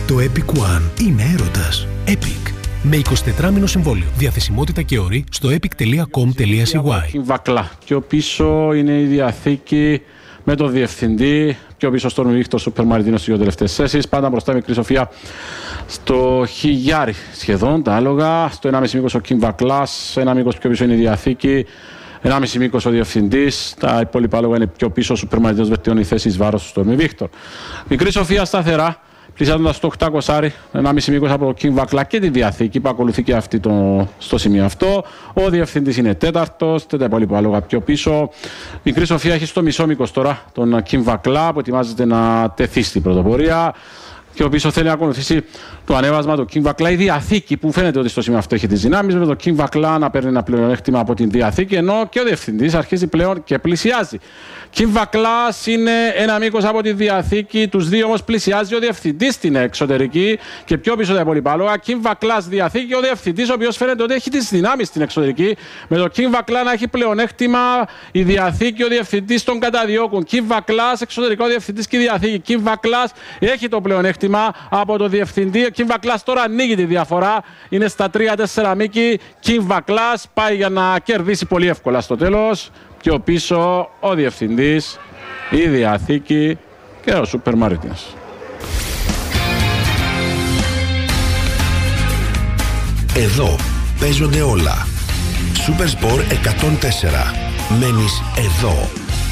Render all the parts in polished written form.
Το Epic One είναι έρωτας. Epic. Με 24μηνο συμβόλαιο. Διαθεσιμότητα και όροι στο epic.com.cy. Βακλά. Πιο πίσω είναι η διαθήκη με τον διευθυντή. Πιο πίσω στον Βίκτορ Σούπερ Μαριτίνο στις δύο τελευταίες θέσεις. Πάντα μπροστά η μικρή Σοφία στο χιλιάρι σχεδόν τα άλογα. Στο 1,5 μήκος ο King Βακλάς. 1 μήκος πιο πίσω είναι η διαθήκη. 1,5 μήκος ο διευθυντής. Τα υπόλοιπα άλογα είναι πιο πίσω. Ο Σούπερ Μαριτίνος βελτιώνει θέσεις βάρος στο Βίκτορ. Μικρή Σοφία σταθερά. Πλησιάζοντας το 800, 1,5 μήκος από το King Βακλά και τη διαθήκη που ακολουθεί και αυτή στο σημείο αυτό. Ο διευθυντής είναι τέταρτος, τα υπόλοιπα άλογα πιο πίσω. Η μικρή Σοφία έχει στο μισό μήκος τώρα τον King Βακλά που ετοιμάζεται να τεθεί στην πρωτοπορία. Και ο πίσω θέλει να ακολουθήσει το ανέβασμα του King Βακλά. Η διαθήκη που φαίνεται ότι στο σημείο αυτό έχει τις δυνάμεις, με το King Βακλά να παίρνει ένα πλεονέκτημα από την διαθήκη, ενώ και ο διευθυντής αρχίζει πλέον και πλησιάζει. King Βακλάς είναι 1 μήκος από τη διαθήκη, τους δύο όμως πλησιάζει ο διευθυντής στην εξωτερική και πιο πίσω τα υπόλοιπα άλογα. King Βακλάς διαθήκη και ο διευθυντής, ο οποίος φαίνεται ότι έχει τις δυνάμεις στην εξωτερική, με το King Βακλά να έχει πλεονέκτημα, η διαθήκη, ο διευθυντής τον καταδιώκουν. King Βακλάς εξωτερικό, διευθυντής και η διαθήκη. King Βακλάς έχει το πλεονέκτημα από το διευθυντή. Ο King Βακλάς τώρα ανοίγει τη διαφορά. Είναι στα 3-4 μήκη. King Βακλάς πάει για να κερδίσει πολύ εύκολα στο τέλος. Πιο πίσω ο διευθυντής, η διαθήκη και ο Σούπερ Μαριτίνος. Εδώ παίζονται όλα. Super Sport 104. Μένεις εδώ.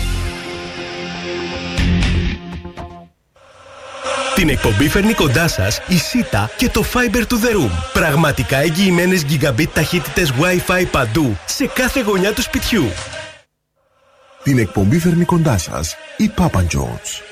Την εκπομπή φέρνει κοντά σας η Sita και το Fiber to the Room. Πραγματικά εγγυημένες gigabit ταχύτητες Wi-Fi παντού, σε κάθε γωνιά του σπιτιού. Την εκπομπή φέρνει κοντά σας η Papa John's.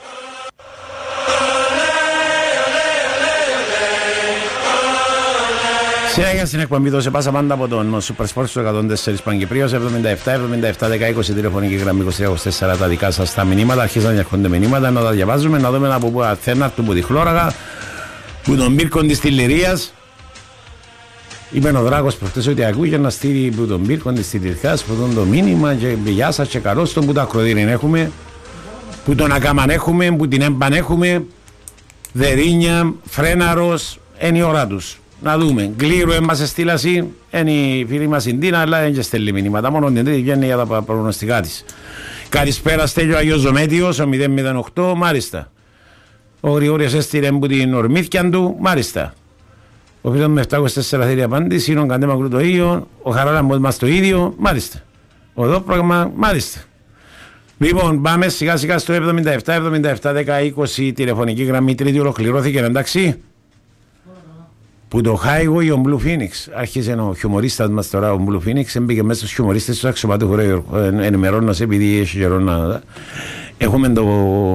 Συνέχεια στην εκπομπή δώσε πάσα πάντα από τον Super Sport στο 104 Παγκυπρίου, 77-77-10-20 τηλεφωνική γραμμή 23-24 τα δικά σας τα μηνύματα. Αρχίζαν να έρχονται μηνύματα, να τα διαβάζουμε, να δούμε από πού αθένα του που τη χλώραγα, που τον Μύρκον της Τηληρίας. Είπε ο Δράκος προχτές ότι ακούει για να στείλει που τον Μύρκον της Τηληρίας, που τον το μήνυμα και γεια σας και καλώς τον που τα ακροδίνη έχουμε, που τον Ακάμαν έχουμε, που την Έμπαν έχουμε, Δερίνια, Φρέναρος, είναι η ώρα τους. Να δούμε. Γκλήρου έμασε στήλαση, είναι η φίλη μας η Ντίνα, αλλά δεν και στέλνει μηνύματα. Μόνο την τρίτη βγαίνει για τα προγνωστικά της. Καλησπέρα, Στέλιο Αγιος Ζωμέτιος, ο 008, μάλιστα. Ο Γρηγόριος έστειλε που την ορμήθκια του, μάλιστα. Ο φίλος με 724 θέλει απάντηση, είναι ο Καντέμαγκρου το ίδιο, ο Χαράλαμπος μας το ίδιο, μάλιστα. Ο Δόπραγμα, μάλιστα. Λοιπόν, πάμε σιγά σιγά στο 77-77-10-20 τηλεφωνική γραμμή, τρίτη ολοκληρώθηκε, εντάξει. Που το Highway ο Blue Phoenix άρχισε ο χιουμορίστας μας τώρα, ο Blue Phoenix έμπηκε μέσα στους χιουμορίστες του αξιωματούχου, ενημερώνοντας επειδή έχει καιρό να... Έχουμε το...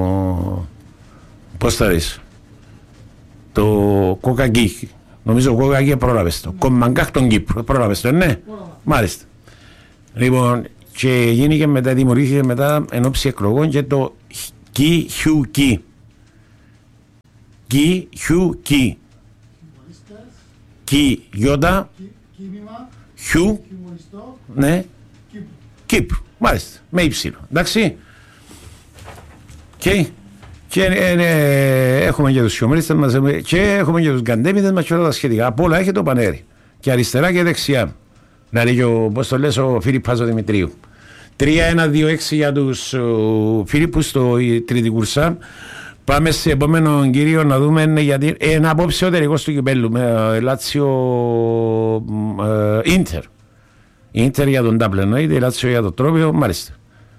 πώς θα δεις, το Κοκακί, νομίζω Κοκακί πρόλαβες το, Κομμαγκάχ τον Κύπρο, πρόλαβες το, ναι, μάλιστα. Λοιπόν, και γίνηκε μετά, δημιουργήθηκε μετά εν ώψη εκλογών και το Κι-Χιου-Κι. Κι-Χιου-Κι. Κι, Γιώτα, Χιου, ναι, Κύπρου, μάλιστα, με υψηλό, εντάξει. Και έχουμε και τους χιομρίστες μας και έχουμε και τους γκαντέμιδες μας και όλα τα σχετικά. Από όλα έχει το πανέρι, και αριστερά και δεξιά. Να λέει ο, πώς το λες, ο Φίλιππας ο Δημητρίου. 3-1-2-6 για τους Φίλιππους στο τρίτη κουρσά. Πάμε σε επόμενο κύριο να δούμε γιατί είναι απόψε ο τελικός του κυπέλλου με Λάτσιο Ίντερ. Ίντερ για τον Ντάμπλε εννοείται, Λάτσιο για το τρόπιο, μάλιστα.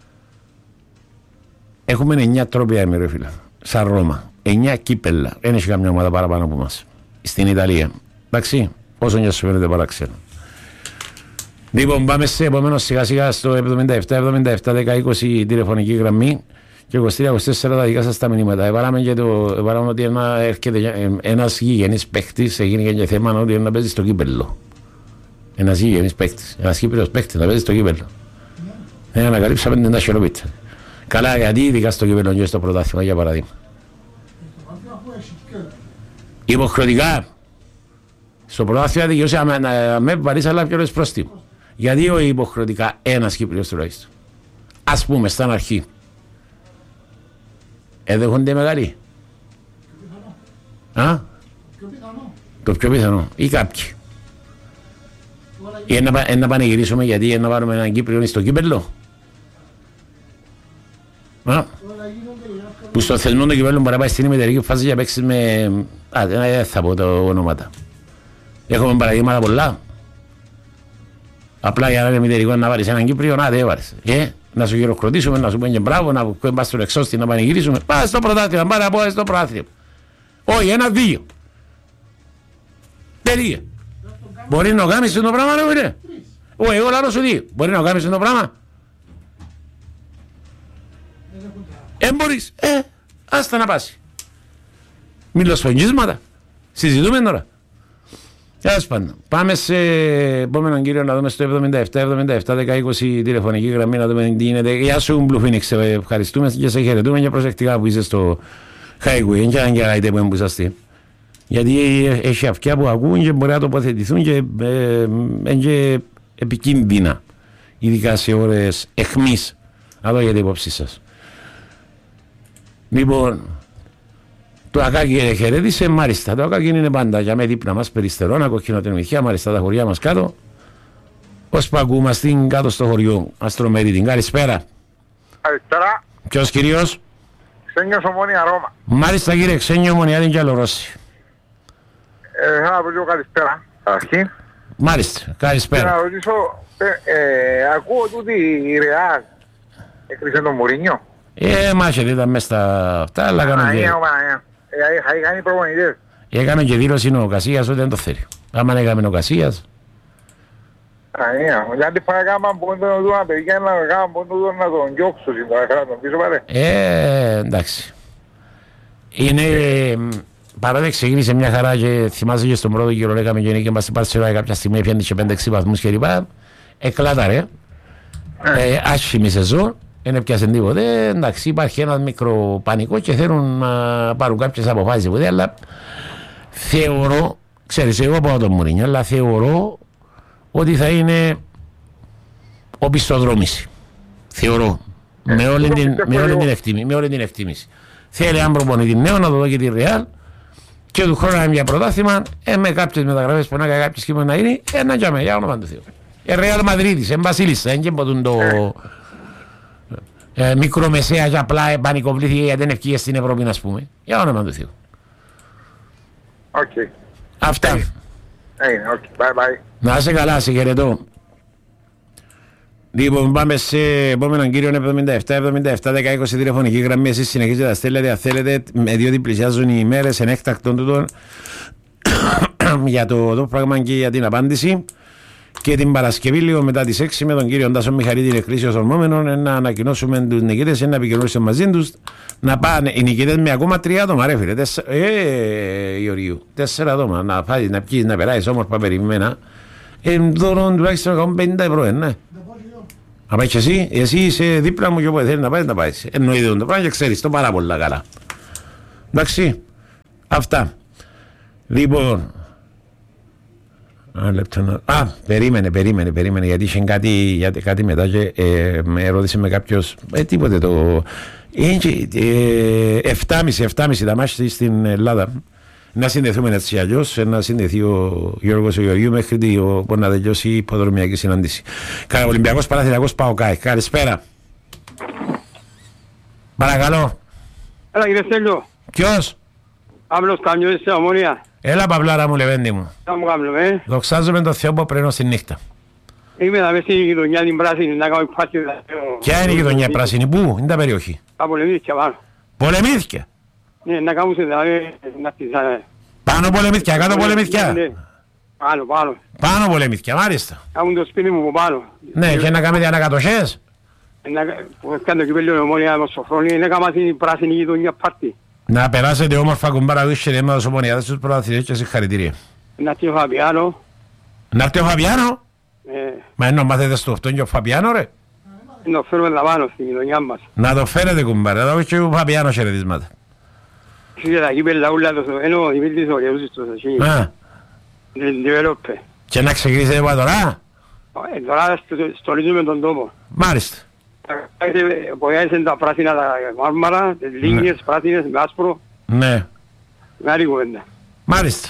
Έχουμε 9 τρόπια έμειρο φίλε, σαν Ρώμα. 9 κύπελλα, δεν έχει καμιά ομάδα παραπάνω από εμάς. Στην Ιταλία, εντάξει, όσο και σου φαίνεται παράξενο. Λοιπόν, πάμε σε επόμενο σιγά σιγά στο 77-77-10-20 τηλεφωνική γραμμή. Και 23-24 τα δικά σας τα μηνύματα. Εβάλαμε και το ότι έρχεται ένας γηγενής παίκτης, έγινε και θέμα ότι να παίζει στο κύπελλο. Ένας γηγενής παίκτης, ένας Κύπριος παίκτης να παίζει στο κύπελλο. Ανακαλύψαμε την ταχυλοπίτσα. Καλά, γιατί ειδικά στο κύπελλο και στο πρωτάθλημα, για παράδειγμα. Υποχρεωτικά. Στο πρωτάθλημα δικαιούσε να με βαρύς αλλά πιο πρόστιμο. Γιατί όχι υποχρεωτικά ένας Κύπριος τουλάχιστον. Ας πούμε, στην αρχή. Δέχονται μεγάλοι. Α? Το πιο πιθανό. Ή κάποιοι. Ή να πανηγυρίσουμε γιατί να πάρουμε έναν Κύπριο στο κύπελλο. Που στο θεσμό του κυπέλλου μπορεί να πάει στην ημιτερική φάση για παίξεις με... δεν θα πω τα ονόματα. Έχουμε παραδείγματα πολλά. Απλά για να είναι ημιτερικό να πάρεις έναν Κύπριο, να δεν έβαρες. Να σου χειροκροτήσουμε, να σου πούμε και μπράβο, να πάμε στον εξώστη να πανηγυρίσουμε. Πάμε στο πρωτάθλημα, πάμε να πω στο πρωτάθλημα. Όχι, 1-2. Τελεία. Μπορεί να κάνεις το πράγμα, ρε. Όχι, εγώ λάρω σου δύο. Μπορεί να κάνεις το πράγμα. Μπορείς. Άστα να πάσει. Μιλοσφογγίσματα. Συζητούμε τώρα. Τέλος πάντων. Πάμε σε επόμενον κύριο να δούμε στο 77-77-10-20 τηλεφωνική γραμμή να δούμε τι γίνεται. Γεια σου Blue Phoenix. Ευχαριστούμε και σε χαιρετούμε και προσεκτικά που είσαι στο highway. Και αν γελάτε που είσαστε. Γιατί έχει αυτιά που ακούν και μπορεί να τοποθετηθούν και είναι επικίνδυνα. Ειδικά σε ώρες αιχμής. Να δω για την υπόψη σας. Λοιπόν, το Ακάκι χαιρέτησε, μάλιστα. Το Ακάκι είναι πάντα για με δίπλα μας, περιστερώνα, κοκκινοτενομηθιά, μάλιστα τα χωριά μας κάτω. Ως που ακούμαστε κάτω στο χωριό, Αστρομερίτη. Καλησπέρα. Καλησπέρα. Ποιος κυρίως? Ξένιος Ομόνια Ρώμα. Μάλιστα κύριε, Ξένιο Ομόνια την Κιαλορώσση. Θα να ρωτήσω καλησπέρα. Αρχή. Μάλιστα, καλησπέρα. Να ρωτήσω, ακούω τούτη η Ρεάλ έκρισε τον Μουρίνιο. Μάχεται ήταν μέσα στα αυτά, αλλά έκαμε και... Είχα κάνει προπονητές. Έκαμε και δήλωση ο Κασίας ότι δεν το θέλει. Άμα έκαμε ο Κασίας... Γιατί παρακάμα πόντο να δούμε παιδιά να κάνουμε πόντο να τον διώξω να τον πίσω πάρε. Εντάξει. Είναι... Παρότι ξεκίνησε μια χαρά και θυμάσαι και στον πρώτο γύρο έκαμε και νίκη μας στην Παρσελόνα κάποια στιγμή έφτιανε και 5-6 βαθμούς και λοιπά. Εκλάταρε. Άσχημη σεζόν. Δεν έπιασε τίποτε. Εντάξει, υπάρχει ένα μικρό πανικό και θέλουν να πάρουν κάποιες αποφάσεις ποτέ, αλλά θεωρώ, ξέρεις, εγώ πάω τον Μουρίνιο, αλλά θεωρώ ότι θα είναι οπισθοδρόμηση. Θεωρώ. Με όλη την εκτίμηση. Θέλει αν προπονητή νέο να το δω και τη Ρεάλ και του χρόνου να είναι μια πρωτάθλημα, με κάποιες μεταγραφές που να κάνει κάποιες κείμενα να είναι, να γιάμε, για όνομα του Θεού. Ρεάλ Μαδρίτης, Βασίλισσα, δεν μπορούν το... μικρομεσαία και απλά πανικοβλήθηκε γιατί δεν ευκήγε στην Ευρώπη, να πούμε. Για όνομα του Θεού. Okay. Αυτά. Okay. Bye bye. Να είσαι καλά, σε χαιρετώ. Λοιπόν, πάμε σε επόμενον κύριο 77-77-10-20 τηλεφωνική γραμμή. Εσείς συνεχίζετε να στέλνετε αν θέλετε, διότι πλησιάζουν οι ημέρες εν έκτακτον τούτων για το πράγμα και για την απάντηση. Και την Παρασκευή, λίγο μετά τις 6, με τον κύριο Ντάσο Μιχαλή, την εκκλήσεως ορμόμενων, να ανακοινώσουμε τους νικητές, να επικοινωνήσουμε μαζί τους, να πάνε οι νικητές με ακόμα 3 άτομα, ρε φίλε, Ιωριού, 4 άτομα, να φάεις, να πιείς, να περάσεις όμορφα περιημένα, δωρών τουλάχιστον 150 ευρώ, ναι. Να πάει και εσύ είσαι δίπλα μου και όποτε θέλει να πάει, να πάει. Εννοείται το πράγμα και ξέρεις το πάρα πολλά καλά. Εντάξει, αυτά. Λοιπόν... Περίμενε, γιατί είχε κάτι μετά και με ρώτησε με κάποιος, τίποτε το... 7,5 τα μάτια στην Ελλάδα. Να συνδεθούμε έτσι αλλιώς, να συνδεθεί ο Γιώργος ο Γεωργίου μέχρι να τελειώσει η υποδρομιακή συνάντηση. Ολυμπιακός Παναθηναϊκός ΠΑΟΚ. Καλησπέρα. Παρακαλώ. Έλα κύριε Στέλιο. Ποιος? Άμλος Καμιώτης σε Ομόνια. Έλα Παυλάρα μου, Λεβέντη μου. Θα μου κάνουμε, Δοξάζομαι τον Θεό που πρένω στη νύχτα. Είμαι εδώ μέσα στη γειτονιά την πράσινη να κάνω πάση. Ποια είναι η γειτονιά πράσινη, πού, είναι τα περιοχή? Τα πολεμήθηκια πάνω. Πολεμήθηκια? Ναι, να κάνουμε δηλαδή να τις... Πάνω πολεμήθηκια, κάτω πολεμήθηκια? Πάνω. Πάνω πολεμήθηκια, μάλιστα. Κάνουν το σπίτι μου από πάνω. Ναι, και να κάνετε ανακατοχές? Που έκανε το κυπέλλιο Ομόνια με Σοφρόνη, να κάνουμε την πράσινη γειτονιά πάρτι. Να περάσετε όμορφα κουμπάρα δούσια και με τους ομονιάδες τους πρωταθλητές και συγχαρητήρια. Να έρθει ο Φαπιάνο. Να έρθει ο Φαπιάνο? Μα ενώ μάθετε στο αυτόν και ο Φαπιάνο ρε? Να το φέρουμε λαμβάνω στην γειτονιά μας. Να το φέρετε κουμπάρα, εδώ και ο Φαπιάνο χαιρετίσματα. Ξέρετε τα κύπελλα ούλα ενώ Δημήτρης Ωριαίους στο Σασίνη. Δεν διβελόπε. Και να ξεκινήσετε από τώρα? Τώρα στολίζουμε τον τόπο. Μάλιστα. Ποιάζουν τα πράσινα τα μάρμαρα, τις λίγνες πράσινες με άσπρο. Ναι. Καλή κουβέντα. Μάλιστα.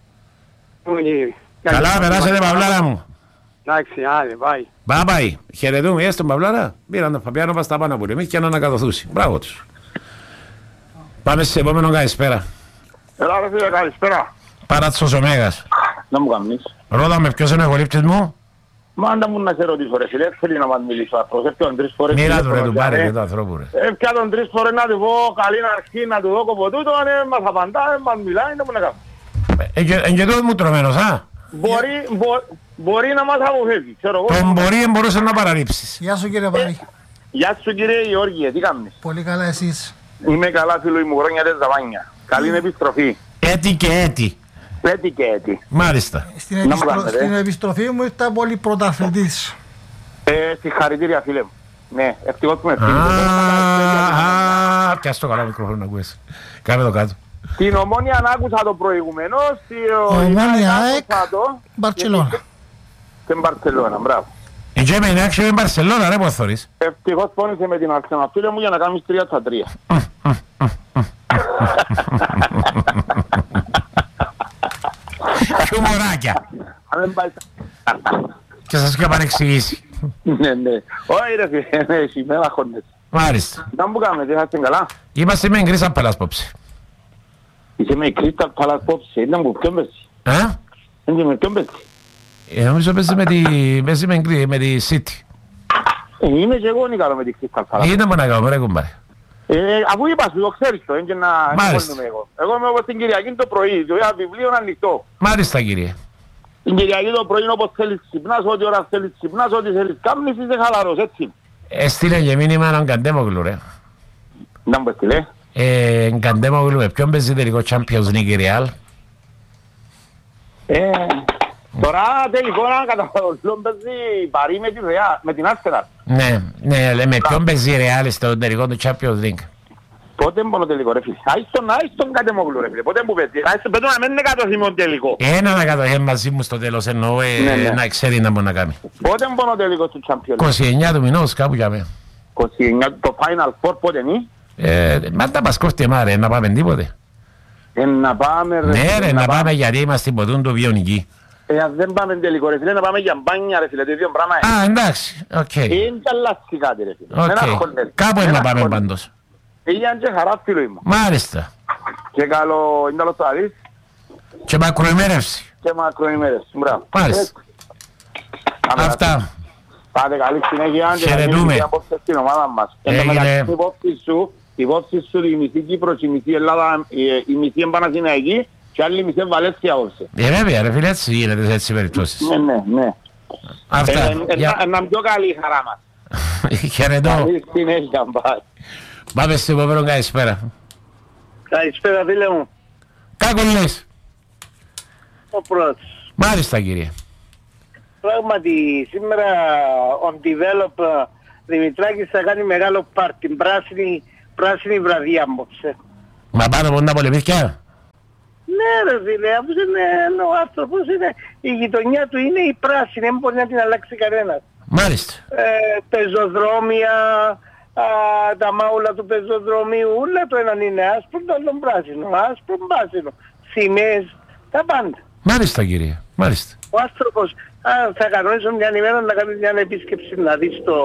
Καλά, περάσετε Παυλάρα μου. Εντάξει, άντε, πάει. Πάει. Χαιρετούμε, είσαι τον Παυλάρα. Πήραν τον Φαπιάνο πας τα πάνω από εμείς και να ανακατοθούσει. Μπράβο τους. Πάμε σε επόμενο καλησπέρα. Έλα ρε φίλε, καλησπέρα. Παράτσος Ωμέγας. Να μου κάνεις. Ρώτα με ποιος είναι ο γολύπτης μου. Μάντα μου να σε ρωτήσω ρε φίλε, θέλει να μας μιλήσω αυτός. Έφτιαν 3 φορές. Μοίρα του ρε του πάρε και του ανθρώπου ρε. Έφτιαν 3 φορές να του πω καλή αρχή, να του δω κοποτούτο, αν μας απαντά, μας μιλάει, δεν μου να κάνω. Εν και τότε μου τρομένος, α. Μπορεί να μας αποφεύγει, ξέρω εγώ. Τον μπορεί μπορούσε να παραλείψεις. Γεια σου κύριε Πάρη. Γεια σου κύριε Γεώργιε, τι κάνεις. Πολύ καλά εσείς. Είμαι καλά φίλοι μου, χρόνια τες ζαβάνια. Καλή επιστροφή. Έτη και έτη. Έτη και έτη. Μάλιστα. Στην επιστροφή μου ήρθα πολύ πρωταθλητής. Συγχαρητήρια φίλε μου. Ναι, ευτυχώς που με πιάσ' το καλά μικρόφωνο να ακούες. Κάμε το κάτω. Την Ομόνια άκουσα το προηγουμένως. Ομόνια ΑΕΚ, Μπαρτσελώνα. Και Μπαρτσελώνα, μπράβο. Και με ενάξε με Μπαρσελώνα ρε πως θωρείς. Ευτυχώς πόνισε με την Αρσένα φίλε μου για να κάνεις 3-3. Χιουμοράκια. Και σας είχα παρεξηγήσει. Ναι, ναι. Όχι ρε φίλε, εσύ με λαχώνες. Μάλιστα. Να μου κάνετε, είσαστε καλά. Είμαστε με Κρίσταλ Παλάς πόψη. Είσαι με Κρίσταλ Παλάς πόψη, ήταν που ποιον πέσει. Είναι με ποιον πέσει. Νομίζω παίζει με τη City. Είμαι και εγώ νικάλω με τη Κρίσταλ Παλάς. Είναι μόνο να κάνω, ρε κουμπάρε. Αφού είπα σου, το ξέρεις το, είναι και να μάλιστα. Εγώ. Εγώ είμαι όπως την Κυριακή το πρωί, το βιβλίο είναι ανοιχτό. Μάλιστα κύριε. Την Κυριακή το πρωί όπως θέλεις ξυπνάς, ό,τι ώρα θέλεις ξυπνάς, ό,τι θέλεις κάμνεις, είσαι χαλαρός, έτσι. Έστειλε και μήνυμα έναν Καντέμογλου ρε. Να μου έστειλε. Καντέμογλου με ποιον παίζει τελικό Champions League Real. Τώρα τελικό να καταφέρω παίζει Παρί με την Άστερα. Ναι, με ποιον παίζει Real στο τελικό του Champions League. Πότε μπορώ τελικό ρε φίλε. Άιστον Καντέμογλου ρε φίλε. Πότε μου παίζει. Πέτω να μην είναι κατοθυμό τελικό. Ένα κατοχέ μαζί μου στο τέλος εννοώ να ξέρει να μπορεί να κάνει. Πότε μπορώ τελικό του Champions. 29 του μηνός κάπου για μένα. 29 το Final Four πότε είναι. Μα τα πασκόφτε μάρε, να πάμε τίποτε. Να πάμε ρε. Ναι ρε, να πάμε γιατί είμαστε ποτούν το βιονική. Δεν πάμε τελικό ρε φίλε, να πάμε για μπάνια ρε φίλε, το ίδιο πράγμα. Α, εντάξει, οκ. Είναι και αλλάξει κάτι ρε φίλε. Κάπου να πάμε πάντως. Πήγαν και χαρά φίλοι μου. Μάλιστα. Και καλό, είναι καλό το αδείς. Και μακροημέρευση. Και μακροημέρευση, μπράβο. Μάλιστα. Αυτά. Πάτε καλή συνέχεια. Χαιρετούμε. Και απόψε στην ομάδα μας. Έγινε. Η υπόψη σου, η μισή Κύπρος, η μισή Ελλάδα, η μισή Παναθηναϊκή και άλλη μισή Βαλένθια απόψε. Βέβαια ρε φίλε, έτσι γίνεται σε έτσι περιπτώσεις. Ναι. Αυτά. Να πιο καλή η χαρά μας. Χαιρετώ. Καλή συνέχεια, μπай. Πάμε στο επόμενο καλησπέρα. Καλησπέρα φίλε μου. Κάκο λες. Ο πρώτος. Μάλιστα κύριε. Πράγματι σήμερα on develop Δημητράκης θα κάνει μεγάλο πάρτι. Πράσινη βραδιά απόψε. Μα πάνω από τα πολεμήθηκια. Ναι ρε φίλε, αφού είναι ο άνθρωπος, η γειτονιά του είναι η πράσινη, δεν μπορεί να την αλλάξει κανένας. Μάλιστα. Πεζοδρόμια, τα μάουλα του πεζοδρομίου, όλα το έναν είναι άσπρο, το άλλο πράσινο, άσπρο, πράσινο, σημαίες, τα πάντα. Μάλιστα κύριε, μάλιστα. Ο άνθρωπος θα κανονίσω μια ημέρα να κάνει μια επίσκεψη να δεις το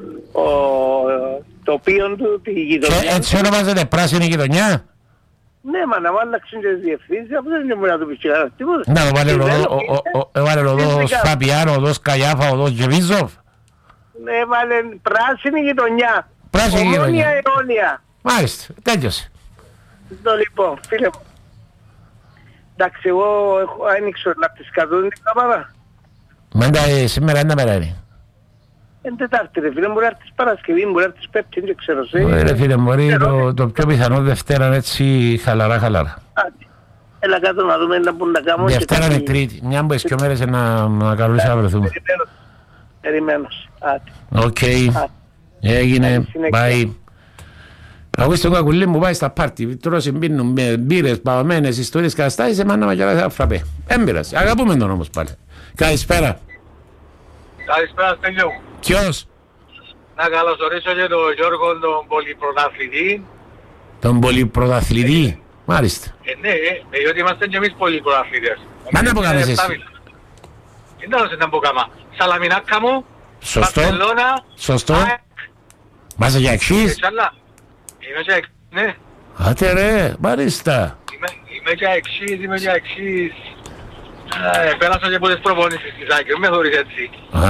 τοπίο του, τη γειτονιά. Έτσι ονομάζεται πράσινη γειτονιά. Ναι, μα να άλλαξουν και τις διευθύνσεις, αφού δεν μπορεί να του πεις κανένας τίποτα. Να βάλε ο δός Φαπιάνο, ο δός Καγιάφα, ο δός Γεβίζοφ. Ναι, βάλε πράσινη γειτονιά. Πράσινη γειτονιά. Ομόνια αιώνια. Μάλιστα, τέλειωσε. Το λοιπόν, φίλε μου. Εντάξει, εγώ έχω άνοιξο να τις κατούν την κάμαρα. Μέντα σήμερα είναι μέρα είναι. Εν Τετάρτη ρε φίλε, μπορεί να έρθεις Παρασκευή, μπορεί να έρθεις Πέμπτη, δεν ξέρω σε. Ρε φίλε, μπορεί το πιο πιθανό Δευτέρα έτσι χαλαρά. Έλα κάτω να δούμε να πούν να κάνουμε. Δευτέρα είναι Τρίτη, μια από τις πιο μέρες να καλούσα να βρεθούμε. Περιμένως. Οκ, έγινε, bye. Ακούστε το κακουλί μου πάει στα πάρτι, τώρα συμπίνουν μπύρες, παγωμένες, ιστορίες, καταστάσεις, εμάνα μακιαρά φραπέ. Έμπειρας, αγαπούμε τον όμως πάλι. Καλησπέρα. Καλησπέρα Στέλιο. Ποιος? Να καλωσορίσω και τον Γιώργο τον πολυπρωταθλητή. Τον πολυπρωταθλητή. Μάλιστα. Ναι, διότι είμαστε και εμείς πολλοί πρωταθλητές. Μα να πω κάνεις εσύ. Δεν να πω κάμα. Σαλαμινάκα μου, Σωστό. Μπαρσελόνα, Σωστό. Μάζε για εξής. Είμαι και εξής, ναι. Άτε ρε, μάλιστα. Είμαι και εξής. Πέρασα και πολλές προπονήσεις της Άκρης, με θωρείς έτσι.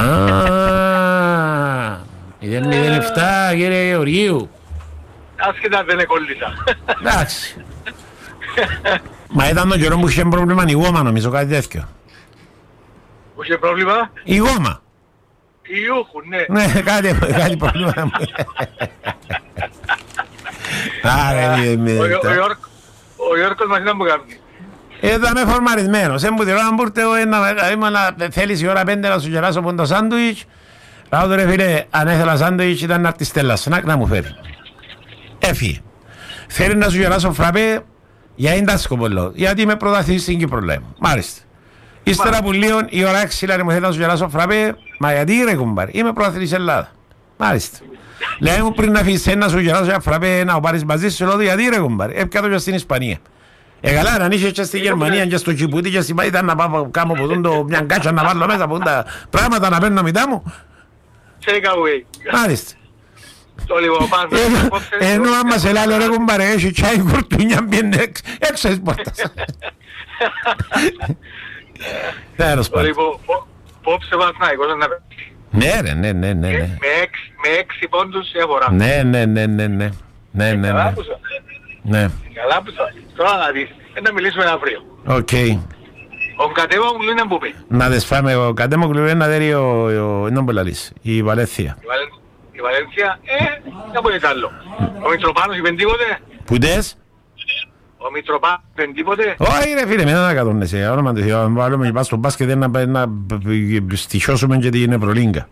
0-0-7 κύριε Γεωργίου. Άσχετα δεν εκολλήσα. Εντάξει. Μα ήταν το καιρό που είχε πρόβλημα η γόμα νομίζω, κάτι τέτοιο. Που είχε πρόβλημα, Η γόμα. οι Ιούχου, ναι. Ναι, κάτι πρόβλημα. Άρα, Ο Γιώργος μας ήταν που κάνει. Ήταν φορμαρισμένος. Εν που την ώρα που θέλεις η ώρα 5 να σου γελάσω από το σάντουιτς. Λάω του ρε φίλε, αν έθελα σάντουιτς ήταν να έρθει Στέλλα Σνακ να μου φέρει. Έφυγε. Θέλει να σου γελάσω φραπέ, για εντάσκο πολλό. Γιατί είμαι πρωταθλητής στην Κύπρο λέει. Μάλιστα. Ύστερα που λίγο η ώρα 6 λέει μου θέλει να σου γελάσω φραπέ, μα γιατί ρε κουμπάρ, είμαι πρωταθλητής Ελλάδα. Μάλιστα. Λέει μου πριν να αφήσεις να σου γελάσω για φραπέ να το πάρεις μαζί σου, λέω γιατί ρε κουμπάρ, έπιατο και στην Ισπανία. Καλά, αν είσαι και στη Γερμανία και στο Κιπουτί και στην Παϊτά να πάω κάμω από το μια κάτσα να βάλω μέσα από τα πράγματα να παίρνω μητά μου. Take away. Μάλιστα. Το λίγο πάνω. Ενώ άμα σε λάλο ρε κουμπάρε, έχει τσάι κουρτούνια μπαίνε έξω της πόρτας. Τέλος πάντων. Πόψε Παναθηναϊκός να παίξει. Ναι ρε, ναι. Με 6 πόντους έβορα. Ναι. Καλά που θα. Τώρα να δεις. Να μιλήσουμε αύριο. Οκ. Ο Κατέβα μου λέει να μου πει. Να δεσφάμε, ο Κατέμο κλουβέ να δέρει η Βαλένθια. Η Βαλένθια, δεν μπορεί να άλλο. Ο Μητροπάνος είπε τίποτε. Που τες? Ο Μητροπάνος είπε τίποτε. Όχι ρε φίλε, μην ανακατώνεσαι. Όνομα του Θεού, αν βάλουμε και πας στο μπάσκετ να στοιχιώσουμε και την Ευρωλίγκα.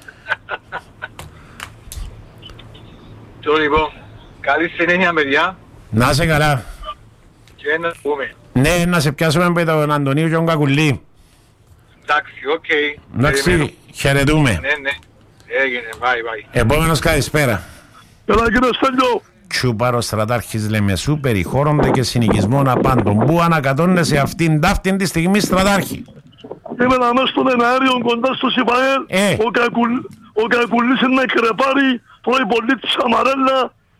Το λοιπόν, καλή συνέχεια παιδιά. Να είσαι καλά. Και να πούμε. Ναι, να σε πιάσουμε με τον Αντωνίου και τον Κακουλή. Εντάξει, οκ. Εντάξει, χαιρετούμε. Ναι. Έγινε, bye. Επόμενος καλησπέρα. Έλα κύριε Στέλιο. Τσούπαρος στρατάρχης Λεμεσού περιχώρονται και συνοικισμών απάντων. Πού ανακατώνεσαι αυτήν ταύτην τη στιγμή στρατάρχη? Είμαι να μέσα στον εναέριο κοντά στο Σιπαέλ. Ο Κακουλής είναι να κρεπάρει. Τρώει πολύ τσαμαρέλα.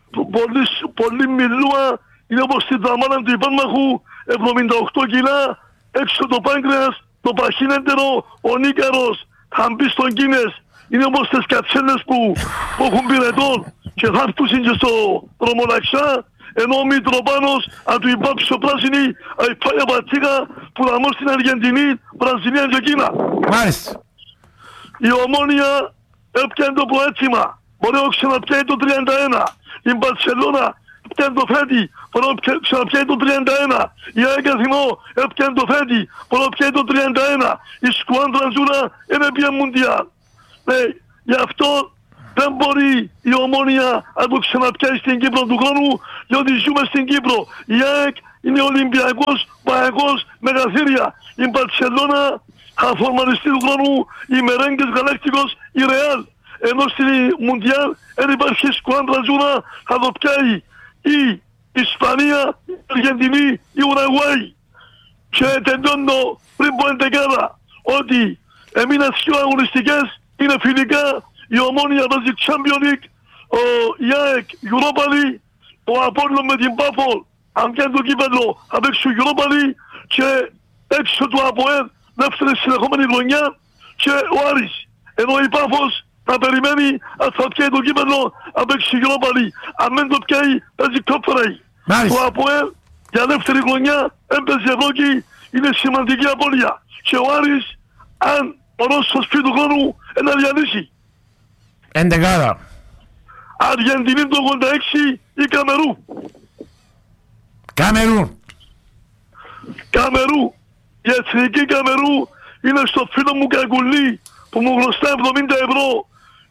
Πολύ μιλούα. Είναι όπως τη δαμάνα του υπέρμαχου. 78 κιλά. Έξω το πάγκρεας. Το παχύνεντερο. Ο Νίκαρος. Θα μπει στον Κίνες. Είναι όπως τις κατσέλες που έχουν πυρετών και θα έρθουν και στο δρομολαξά, ενώ ο Μητροπάνος αν του υπάψει ο πράσινη πάει απατσίκα που θα μόλ στην Αργεντινή, Βραζιλία και Κίνα. Μάλιστα. Η Ομόνια έπιανε το προέτσιμα, μπορεί να ξαναπιάει το 31. Η Μπαρσελόνα έπιανε το φέτη, μπορεί να ξαναπιάει το 31. Η ΑΕΚ Αθηνό έπιανε το φέτη, μπορεί να πιάει το 31. Η Σκουάντρα Ζούρα είναι πια Μουντιάλ. Γι' αυτό δεν μπορεί η Ομόνια να το ξαναπιάσει στην Κύπρο του χρόνου, διότι ζούμε στην Κύπρο. Η ΑΕΚ είναι Ολυμπιακός, Παεκός, Μεγαθύρια. Η Μπαρσελόνα θα φορμαριστεί του χρόνου, η Μερέγκες Γαλάκτικος, η Ρεάλ. Ενώ στη Μουντιάλ δεν υπάρχει Σκουάντρα Ζούρα, θα το πιάει η Ισπανία, η Αργεντινή, η Ουραγουάη. Και τελειώνω πριν πω εντεκάδα ότι έμειναν 2 αγωνιστικές. Είναι φιλικά, η Ομόνια παίζει Champions League, η ΑΕΚ Europa League, ο Απόλλων με την Πάφολ, αν πιάνει το κύπελλο θα παίξει Europa League και έξω του ΑΠΟΕΛ δεύτερη συνεχόμενη χρονιά και ο Άρης. Ενώ η Πάφος θα περιμένει αν θα πιάει το κύπελλο θα παίξει Europa League. Αν δεν το πιάει παίζει Conference. Το ΑΠΟΕΛ για δεύτερη χρονιά έμπαιζε Ευρώπη, είναι σημαντική απώλεια. Και ο Άρης αν ο Ρώσος σπίτι του χρόνου να διαλύσει. Εντεκάδα. Αργεντινή το 86 ή Καμερού. Καμερού. Η εθνική Καμερού είναι στο φίλο μου Κακουλή που μου χρωστά 70 ευρώ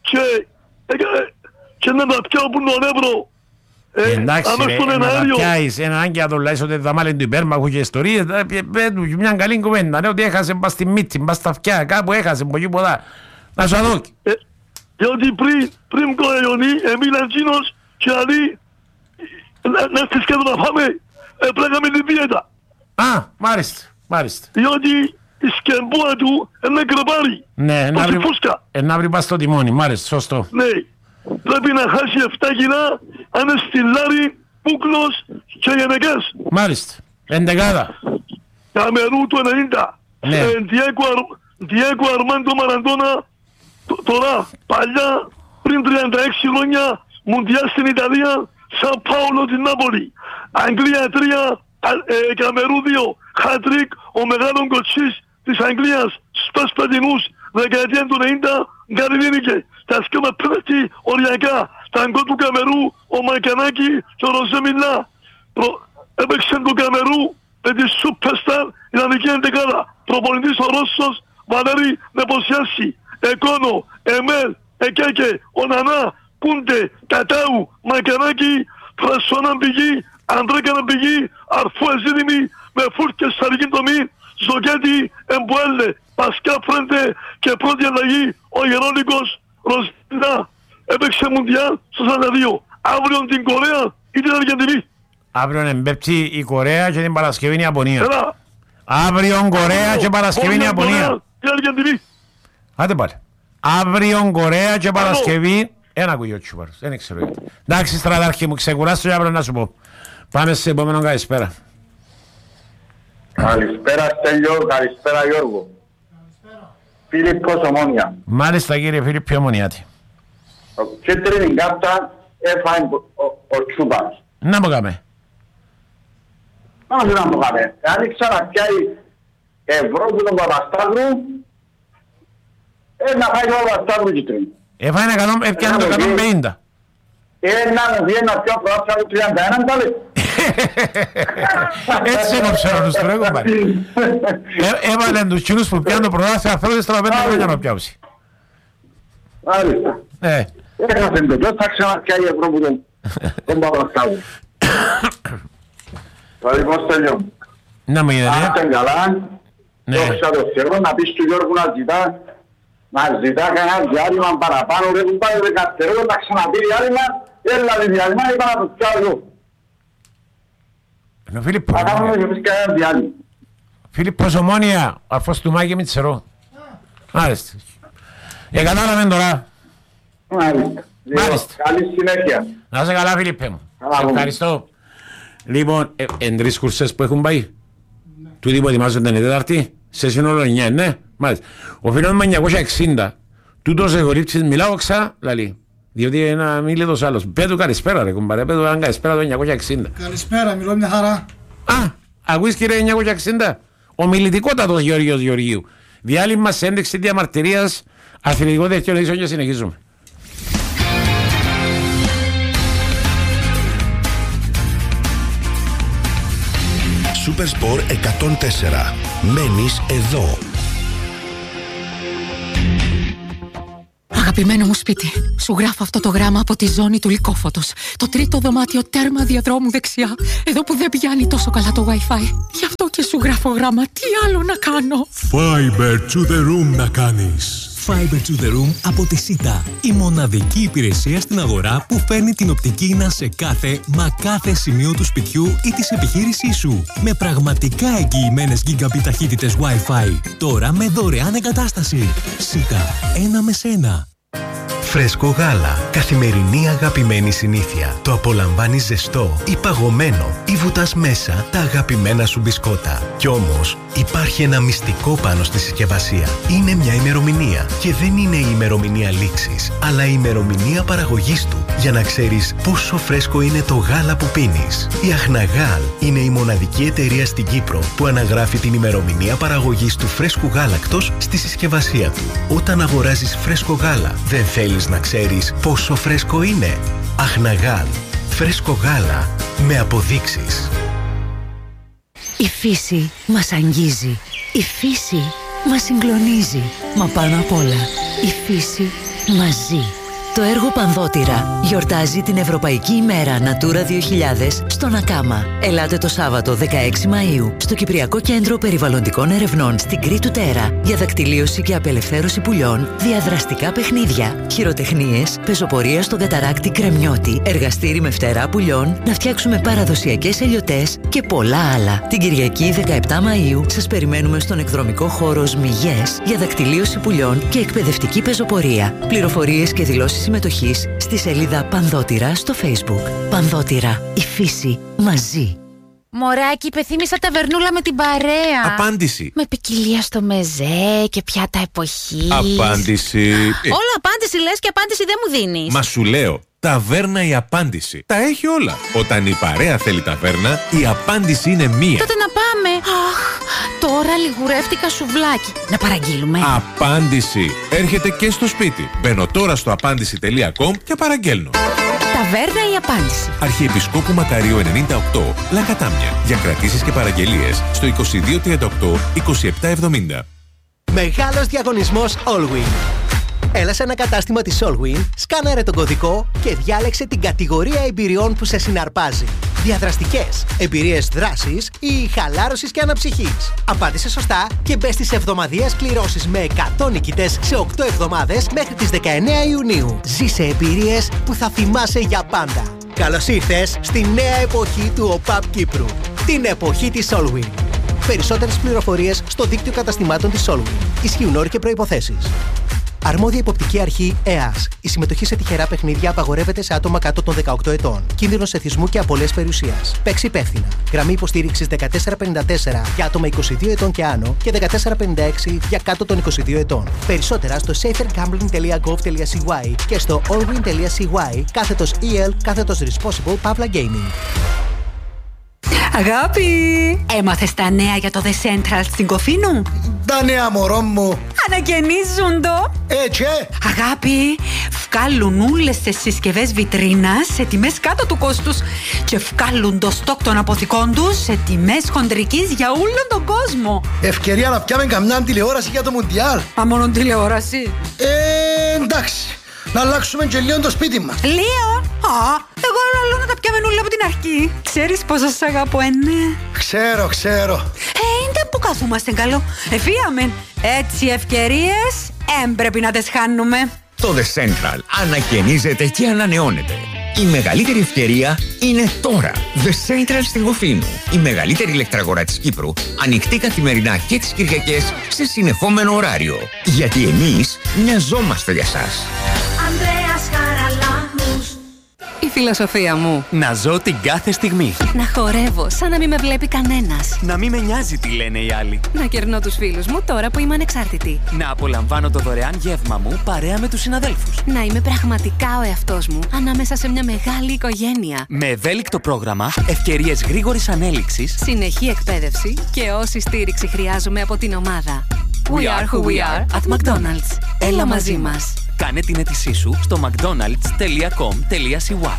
και να τα πιάω που τον ευρώ. Εντάξει ρε, να τα πιάεις έναν άγκια τον λάεις ότι θα μάλλον του υπέρμαχου και ιστορίες, πέτου μια καλή κουβέντα, ότι έχασε μπας στη μύτη, μπας στα αυτιά, κάπου έχασε από εκεί ποδά. Να σου αδώ. Διότι πριν κοραιονεί, εμείναν εκείνος και αλλοί να έρθεις κάτω να φάμε, Έπραγαμε τη δίαιτα. Α, μάλιστα. Διότι η σκεμπούα του είναι κρεπάρι. Ναι, να βρει πας στο τιμόνι, μάλιστα, σωστό. Ναι, πρέπει να χάσει 7 κιλά, αν είναι στυλάρι, πούκλος και γενεκές. Μάλιστα, εντεκάδα. Καμερού του 90. Ναι. Διέκο Αρμάντο Μαραντώνα, τώρα, παλιά, πριν 36 χρόνια, Μουντιάλ στην Ιταλία, Σαν Πάολο την Νάπολη. Αγγλία 3, Καμερού 2, Χατρίκ, ο μεγάλος κοτσής της Αγγλίας, στους πετινούς, δεκαετία του 90, Γκαριδίνικε. Τα σκέμα πέντε οριακά, τα αγκό του Καμερού, ο Μακανάκη και ο Ροζέ Μιλά. Έπαιξε το Καμερού με τη Σούπερσταρ ιδανική εντεκάδα. Προπονητής ο Ρώσος Βαλέρη Νεποσιάση. Εκόνο, Εμέλ, Εκέκε, ο Νανά, Κούντε, Κατάου, Μακανάκη, Φρασσόνα πηγή, Αντρέκανα πηγή, Αρφού Εζίδημη, με φούρκες σαρική τομή, Ζοκέτη, Εμπουέλε, Πασκά Φρέντε και πρώτη αλλαγή ο Γερόνικος Ροζίνα. Έπαιξε Μουντιάλ στο 42. Αύριο την Κορέα ή την Αργεντινή. Αύριο εμπέπτει η Κορέα και την Παρασκευή η Ιαπωνία. Έλα. Αύριο Κορέα και Παρασκευή η Ιαπωνία. Η Αργεντινή. Άντε πάλι. Αύριο Κορέα και Παρασκευή. Ένα ακούγει ο Τσούπαρος. Δεν ξέρω γιατί. Εντάξει στρατάρχη μου, ξεκουράσου για αύριο να σου πω. Πάμε σε επόμενο καλησπέρα. Καλησπέρα Στέλιο, καλησπέρα Γιώργο. Φίλιππος Ομόνια. Μάλιστα κύριε Φίλιππη Ομονιάτη. Και τρίτη κάρτα έφαγε ο Τσούπαρος. Να μου κάμε. Να μου κάμε. Αν ξαναπιάει Ευρώπη τον Παπασταύρου, να φάει τον Παπασταύρου και τρίτη. Έφαγε το 150. Να μου βγει να πιω πρόθυμα του 31 πάλι. Έτσι έκοψε όλους του ρέγω πάλι. Έβαλαν τους κοινούς που πιάνουν το πρωτάθλημα θέλουν στο 5 χρόνια να πιάψει. Μάλιστα. Έχασαν το ποιος θα ξαναπιάει η Ευρώπη τον Παπασταύρου. Θα λοιπόν Στέλιο. Να μου είδατε. Αν ήταν καλά, δόξα το Θεό, να πεις του Γιώργου να ζητά κανένα διάλειμμα παραπάνω, ρε που πάει δεκατερόλο, να ξαναπεί διάλειμμα, έλα τη διάλειμμα, είπα να το πιάω. Θα κάνουμε και εμείς κανένα διάλειμμα. Φίλιππος Ομόνια, ο αρφός του Μάκη Μητσερό. Μάλιστα. Κατάλαβαν τώρα. Μάλιστα. Καλή συνέχεια. Να είσαι καλά Φίλιππε μου. Ευχαριστώ. Λοιπόν, εν τρεις κουρσές που έχουν πάει. Τούτοι που ετοιμάζονται είναι Τετάρτη. Σε σύνολο 9, ναι. Μάλιστα. Ο φίλος με 960. Τούτος εγωρύψεις μιλάω ξα, λαλή. Διότι ένα μίλητος άλλος. Πέτω καλησπέρα ρε κουμπάρε. Πέτω αν καλησπέρα το 960. Καλησπέρα, μιλώ μια χαρά. Α, ακούεις κύριε 960. Ο μιλητικότατος Γεωργίος Γεωργίου. Διάλειμμα σε ένδειξη διαμαρτυρίας. Αθλητικό δεχτύο ειδήσεων και συνεχίζουμε. Supersport 104. Μένεις εδώ. Αγαπημένο μου σπίτι, σου γράφω αυτό το γράμμα από τη ζώνη του Λυκόφωτος. Το τρίτο δωμάτιο τέρμα διαδρόμου δεξιά. Εδώ που δεν πιάνει τόσο καλά το Wi-Fi. Γι' αυτό και σου γράφω γράμμα. Τι άλλο να κάνω? Fiber to the room να κάνεις. Fiber to the room από τη ΣΥΤΑ. Η μοναδική υπηρεσία στην αγορά που φέρνει την οπτική ίνα σε κάθε σημείο του σπιτιού ή της επιχείρησής σου. Με πραγματικά εγγυημένες gigabit ταχύτητες Wi-Fi. Τώρα με δωρεάν εγκατάσταση. ΣΥΤΑ. Ένα με σένα. Φρέσκο γάλα. Καθημερινή αγαπημένη συνήθεια. Το απολαμβάνεις ζεστό ή παγωμένο ή βουτάς μέσα τα αγαπημένα σου μπισκότα. Κι όμως υπάρχει ένα μυστικό πάνω στη συσκευασία. Είναι μια ημερομηνία και δεν είναι η ημερομηνία λήξης, αλλά η ημερομηνία παραγωγής του, για να ξέρεις πόσο φρέσκο είναι το γάλα που πίνεις. Η Αχναγάλ είναι η μοναδική εταιρεία στην Κύπρο που αναγράφει την ημερομηνία παραγωγής του φρέσκου γάλακτος στη συσκευασία του. Όταν αγοράζεις φρέσκο γάλα, δεν θέλεις να ξέρεις πόσο φρέσκο είναι? Αχναγάλ. Φρέσκο γάλα με αποδείξεις. Η φύση μας αγγίζει. Η φύση μας συγκλονίζει. Μα πάνω απ' όλα, η φύση μας ζει. Το έργο Πανδότηρα γιορτάζει την Ευρωπαϊκή ημέρα Natura 2000 στον Ακάμα. Ελάτε το Σάββατο 16 Μαΐου στο Κυπριακό Κέντρο Περιβαλλοντικών Ερευνών στην Κρήτου Τέρα για δακτυλίωση και απελευθέρωση πουλιών, διαδραστικά παιχνίδια, χειροτεχνίες, πεζοπορία στον καταράκτη Κρεμιώτη, εργαστήρι με φτερά πουλιών, να φτιάξουμε παραδοσιακές ελιωτές και πολλά άλλα. Την Κυριακή 17 Μαΐου σας περιμένουμε στον εκδρομικό χώρο Σμιγές για δακτυλίωση πουλιών και εκπαιδευτική πεζοπορία. Πληροφορίες και δηλώσεις συμμετοχής στη σελίδα Πανδότηρα στο Facebook. Πανδότηρα, η φύση μαζί. Μωράκι, υπεθύμησα ταβερνούλα με την παρέα. Απάντηση. Με ποικιλία στο μεζέ και πιάτα εποχής. Απάντηση. Όλο απάντηση λες και απάντηση δεν μου δίνεις. Μα σου λέω, ταβέρνα η απάντηση. Τα έχει όλα. Όταν η παρέα θέλει ταβέρνα, η απάντηση είναι μία. Τότε να πάμε. Αχ, τώρα λιγουρεύτηκα σουβλάκι. Να παραγγείλουμε. Απάντηση. Έρχεται και στο σπίτι. Μπαίνω τώρα στο απάντηση.com και παραγγέλνω. Ταβέρνα η απάντηση. Αρχιεπισκόπου Μακαρίου 98, Λακατάμια. Για κρατήσεις και παραγγελίες στο 2238 2770. Μεγάλος διαγωνισμός Allwyn. Έλα σε ένα κατάστημα της Allwyn, σκάναρε τον κωδικό και διάλεξε την κατηγορία εμπειριών που σε συναρπάζει. Διαδραστικές, εμπειρίες δράσης ή χαλάρωσης και αναψυχής. Απάντησε σωστά και μπες στις εβδομαδιαίες κληρώσεις με 100 νικητές σε 8 εβδομάδες μέχρι τις 19 Ιουνίου. Ζήσε εμπειρίες που θα θυμάσαι για πάντα. Καλώς ήρθες στη νέα εποχή του ΟΠΑΠ Κύπρου. Την εποχή της Allwyn. Περισσότερες πληροφορίες στο δίκτυο καταστημάτων της Allwyn. Ισχύουν όροι και προϋποθέσεις. Αρμόδια υποπτική αρχή ΕΑΣ. Η συμμετοχή σε τυχερά παιχνίδια απαγορεύεται σε άτομα κάτω των 18 ετών. Κίνδυνος εθισμού και απώλειας περιουσίας. Παίξει υπεύθυνα. Γραμμή υποστήριξης 1454 για άτομα 22 ετών και άνω και 1456 για κάτω των 22 ετών. Περισσότερα στο safergambling.gov.cy και στο allwyn.cy/EL/responsible Pavla Gaming. Αγάπη, έμαθες τα νέα για το The Central στην Κοφίνου? Τα νέα, μωρό μου. Ανακαινίζουν το. Έτσι. Αγάπη, βγάλουν όλες τις συσκευές βιτρίνας σε τιμές κάτω του κόστους και βγάλουν το στόκ των αποθηκών τους σε τιμές χοντρικής για όλον τον κόσμο. Ευκαιρία να πιάμε καμιά τηλεόραση για το Μουντιάλ. Α, μόνο τηλεόραση? Εντάξει. Να αλλάξουμε και λίγο το σπίτι μας. Λίγο? Εγώ λέω να τα πιάμε όλα από την αρχή. Ξέρεις πόσο σ' αγαπώ, ναι? Ξέρω. Είναι που καθούμαστε καλό. Εφίαμε. Έτσι ευκαιρίες πρέπει να τις χάνουμε. Το The Central ανακαινίζεται και ανανεώνεται. Η μεγαλύτερη ευκαιρία είναι τώρα. The Central στην Κοφίνου. Η μεγαλύτερη ηλεκτραγορά της Κύπρου, ανοιχτή καθημερινά και τις Κυριακές σε συνεχόμενο ωράριο. Γιατί εμείς μοιαζόμαστε για σας. Η φιλοσοφία μου. Να ζω την κάθε στιγμή. Να χορεύω σαν να μην με βλέπει κανένας. Να μην με νοιάζει τι λένε οι άλλοι. Να κερνώ τους φίλους μου τώρα που είμαι ανεξάρτητη. Να απολαμβάνω το δωρεάν γεύμα μου παρέα με τους συναδέλφους. Να είμαι πραγματικά ο εαυτός μου ανάμεσα σε μια μεγάλη οικογένεια. Με ευέλικτο πρόγραμμα, ευκαιρίες γρήγορης ανέλυξης, συνεχή εκπαίδευση και όση στήριξη χρειάζομαι από την ομάδα. We are who we are at McDonald's. Έλα μαζί μας. Κάνε την αίτησή σου στο mcdonalds.com.cy.